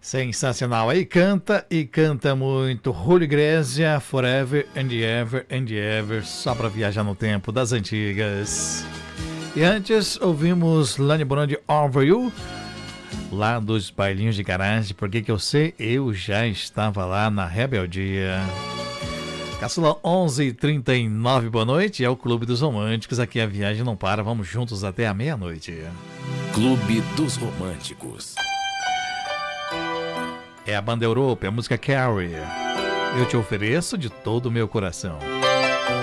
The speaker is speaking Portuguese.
Sensacional. Aí canta e canta muito. Julio Iglesias, Forever and Ever and Ever, só pra viajar no tempo das antigas. E antes ouvimos Lani Bonandi Over You, lá dos bailinhos de garagem. Por que eu sei? Eu já estava lá na rebeldia. Caçula 11h39, boa noite. É o Clube dos Românticos. Aqui a viagem não para. Vamos juntos até a meia-noite. Clube dos Românticos. É a banda Europa, é a música Carrie. Eu te ofereço de todo o meu coração.